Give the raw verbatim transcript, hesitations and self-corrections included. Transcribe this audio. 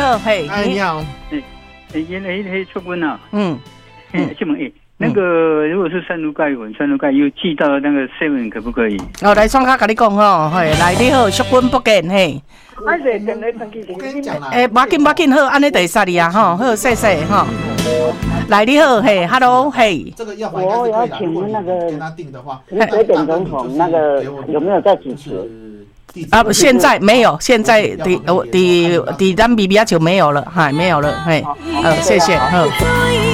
好，嘿， 哎，你好， 哎，哎，原来那出问啊， 嗯， 新闻哎，那个如果是三炉盖粉，三炉盖又寄到那个 seven 可不可以？ 哦，来双卡跟你讲吼，嘿，来你好，淑君不见嘿。 我跟你讲啦， 诶，无要紧，无要紧，好，安尼就会杀你啊，吼，好，谢谢，吼。来，你好，嘿 ，hello， 嘿。 这个药房应该是可以的。 我要请问那个跟他订的话， 水点总统那个有没有在主持？ 啊，现在没有，现在的我的的咱 B B 就没有了，嗨，没有了，嘿，呃，谢谢，好。